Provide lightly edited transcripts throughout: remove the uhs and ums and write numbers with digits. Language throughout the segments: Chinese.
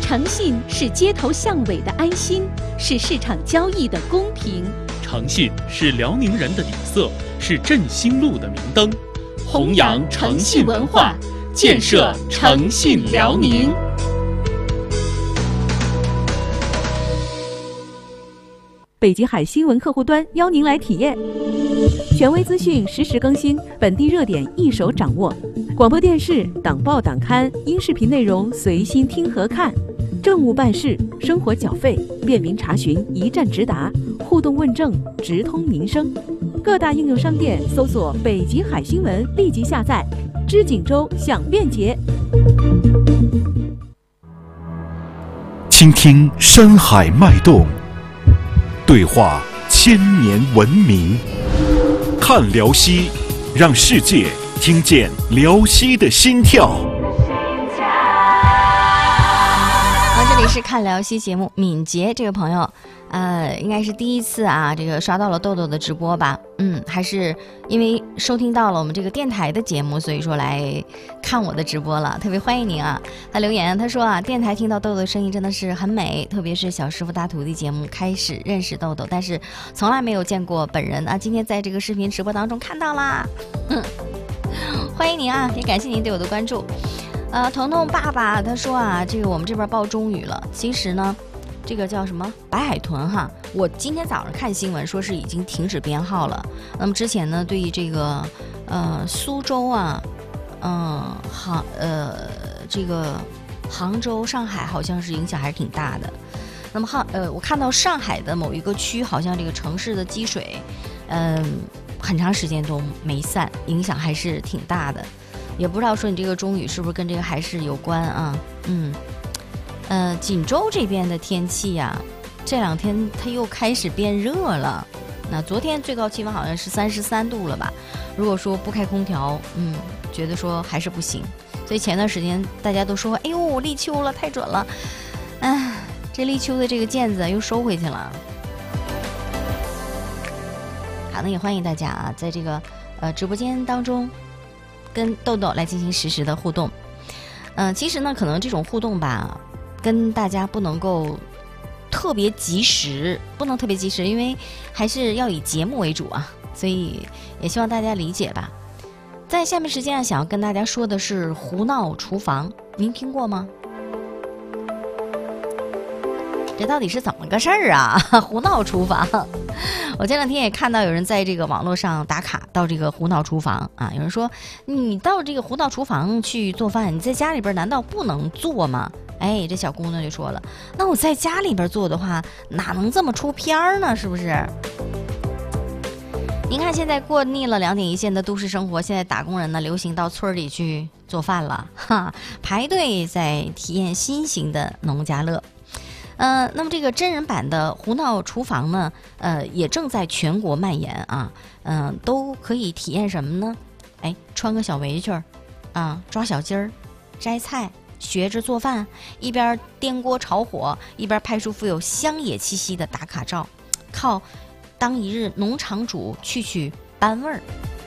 诚信是街头巷尾的安心，是市场交易的公平。 诚信是辽宁人的底色，是振兴路的明灯。弘扬诚信文化，建设诚信辽宁。 北极海新闻客户端邀您来体验，权威资讯实时更新，本地热点一手掌握。广播电视、党报党刊、音视频内容随心听和看，政务办事、生活缴费便民查询一站直达，互动问政直通民生。各大应用商店搜索北极海新闻，立即下载，知锦州享便捷。 倾听山海脉动，对话千年文明，看辽西，让世界听见辽西的心跳。 这里是看辽西节目，敏捷这个朋友，应该是第一次啊，这个刷到了豆豆的直播吧？还是因为收听到了我们这个电台的节目，所以说来看我的直播了，特别欢迎您啊！他留言他说啊，电台听到豆豆的声音真的是很美，特别是小师傅大徒弟节目开始认识豆豆，但是从来没有见过本人啊，今天在这个视频直播当中看到啦，欢迎您啊，也感谢您对我的关注。彤彤爸爸他说啊，这个我们这边报中雨了。其实呢，这个叫什么白海豚哈，我今天早上看新闻说是已经停止编号了。那么之前呢，对于这个苏州啊，这个杭州、上海好像是影响还是挺大的。那么我看到上海的某一个区好像这个城市的积水，很长时间都没散，影响还是挺大的。也不知道说你这个中雨是不是跟这个还是有关啊？锦州这边的天气呀，这两天它又开始变热了。那昨天最高气温好像是33度了吧？如果说不开空调，觉得说还是不行。所以前段时间大家都说，哎呦，立秋了，太准了。这立秋的这个毽子又收回去了。好，那也欢迎大家啊，在这个直播间当中跟豆豆来进行实时的互动。其实呢，可能这种互动吧，跟大家不能够特别及时，因为还是要以节目为主啊，所以也希望大家理解吧。在下面时间想要跟大家说的是胡闹厨房，您听过吗？这到底是怎么个事儿啊？胡闹厨房，我前两天也看到有人在这个网络上打卡到这个胡闹厨房啊，有人说你到这个胡闹厨房去做饭，你在家里边难道不能做吗？这小姑娘就说了，那我在家里边做的话，哪能这么出片呢？是不是？您看现在过腻了2点一线的都市生活，现在打工人呢流行到村里去做饭了，排队在体验新型的农家乐。那么这个真人版的胡闹厨房呢，也正在全国蔓延啊，都可以体验什么呢？穿个小围裙啊，抓小鸡儿，摘菜，学着做饭，一边颠锅炒火，一边拍出富有乡野气息的打卡照，靠当一日农场主去班味儿。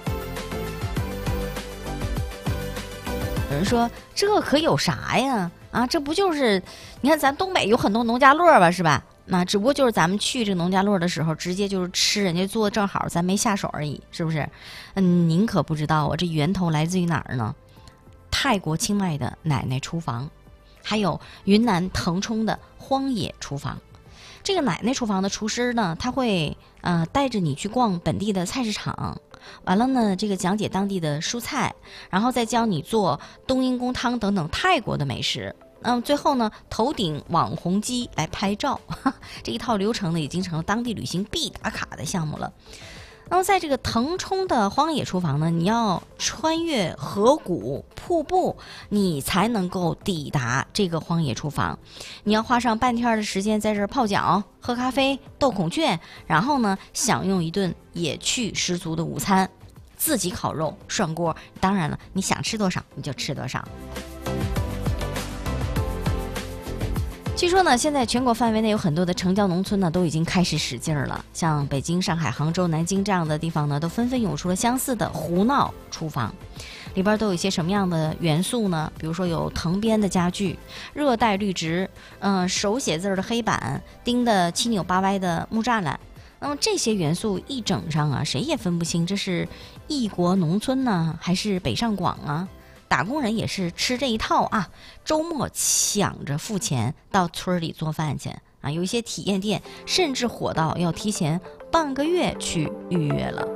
有人说这可有啥呀？这不就是你看咱东北有很多农家乐吧，是吧？那只不过就是咱们去这个农家乐的时候，直接就是吃人家做的正好，咱没下手而已，是不是？您可不知道这源头来自于哪儿呢？泰国清迈的奶奶厨房，还有云南腾冲的荒野厨房。这个奶奶厨房的厨师呢，他会带着你去逛本地的菜市场，完了呢，这个讲解当地的蔬菜，然后再教你做冬阴功汤等等泰国的美食。最后呢，头顶网红机来拍照，这一套流程呢，已经成了当地旅行必打卡的项目了。那么在这个腾冲的荒野厨房呢，你要穿越河谷、瀑布，你才能够抵达这个荒野厨房。你要花上半天的时间在这儿泡脚、喝咖啡、斗孔雀，然后呢，享用一顿野趣十足的午餐，自己烤肉、涮锅。当然了，你想吃多少你就吃多少。 据说呢，现在全国范围内有很多的城郊农村呢，都已经开始使劲儿了。像北京、上海、杭州、南京这样的地方呢，都纷纷涌出了相似的胡闹厨房。里边都有一些什么样的元素呢？比如说有藤编的家具、热带绿植、手写字的黑板、钉的七扭八歪的木栅栏。那么这些元素一整上啊，谁也分不清这是异国农村呢，还是北上广啊？打工人也是吃这一套啊，周末抢着付钱到村里做饭去啊。有一些体验店甚至火到要提前半个月去预约了。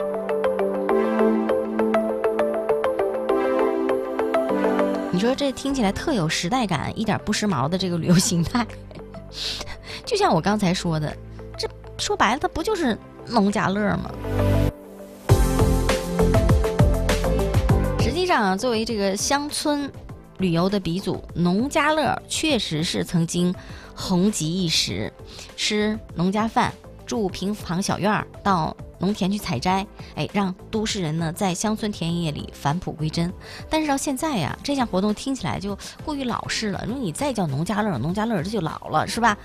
你说这听起来特有时代感，一点不时髦的这个旅游形态，就像我刚才说的，这说白了，它不就是农家乐吗？实际上，作为这个乡村旅游的鼻祖，农家乐确实是曾经红极一时，吃农家饭，住平房小院，到农田去采摘，让都市人呢在乡村田野里返璞归真。但是到现在呀，这项活动听起来就过于老式了。如果你再叫农家乐，农家乐这就老了，是吧？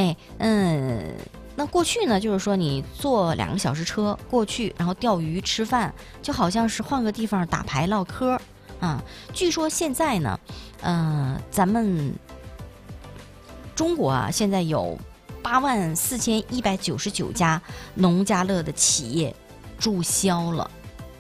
那过去呢，就是说你坐2个小时车过去，然后钓鱼吃饭，就好像是换个地方打牌唠嗑啊。据说现在呢，咱们中国啊，现在有84199家农家乐的企业注销了。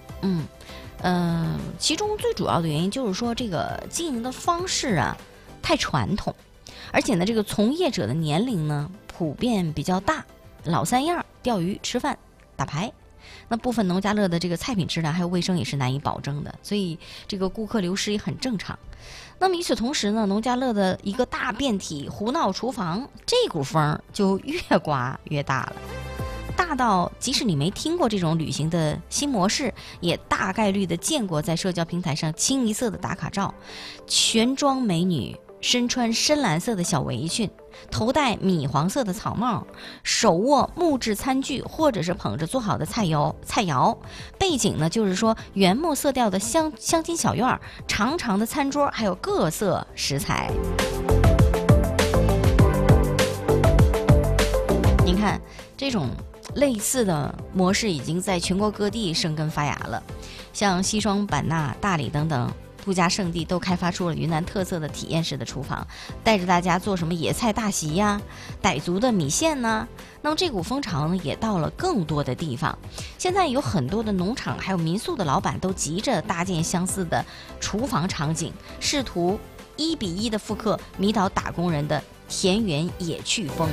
其中最主要的原因就是说，这个经营的方式啊太传统，而且呢，这个从业者的年龄呢普遍比较大，老三样，钓鱼、吃饭、打牌。那部分农家乐的这个菜品质量还有卫生也是难以保证的，所以这个顾客流失也很正常。那么与此同时呢，农家乐的一个大变体胡闹厨房，这股风就越刮越大了，大到即使你没听过这种旅行的新模式，也大概率的见过在社交平台上清一色的打卡照，全妆美女，身穿深蓝色的小围裙，头戴米黄色的草帽，手握木质餐具或者是捧着做好的菜肴，背景呢就是说原木色调的乡间小院，长长的餐桌，还有各色食材。您看这种类似的模式已经在全国各地生根发芽了，像西双版纳、大理等等度假胜地都开发出了云南特色的体验式的厨房，带着大家做什么野菜大席呀、傣族的米线呐。那么这股风潮呢，也到了更多的地方。现在有很多的农场还有民宿的老板都急着搭建相似的厨房场景，试图1比1的复刻迷倒打工人的田园野趣风。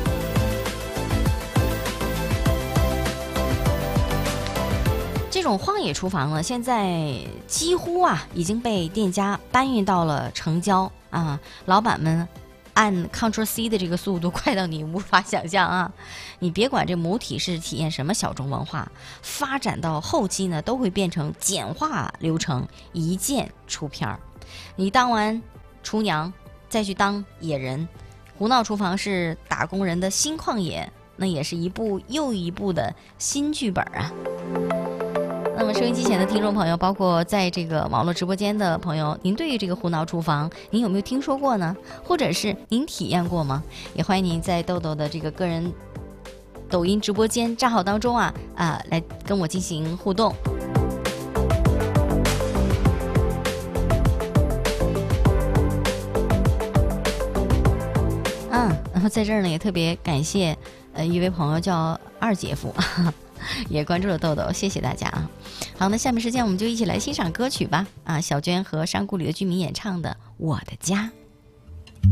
这种荒野厨房呢，现在几乎已经被店家搬运到了城郊啊，老板们按 Ctrl+C 的这个速度快到你无法想象啊！你别管这母体是体验什么小众文化，发展到后期呢，都会变成简化流程，一键出片儿。你当完厨娘，再去当野人，胡闹厨房是打工人的新旷野，那也是一部又一部的新剧本啊！那么收音机前的听众朋友，包括在这个网络直播间的朋友，您对于这个胡闹厨房您有没有听说过呢？或者是您体验过吗？也欢迎您在豆豆的这个个人抖音直播间账号当中来跟我进行互动。然后在这儿呢也特别感谢一位朋友叫二姐夫也关注了豆豆，谢谢大家啊！好，那下面时间我们就一起来欣赏歌曲吧小娟和山谷里的居民演唱的《我的家》。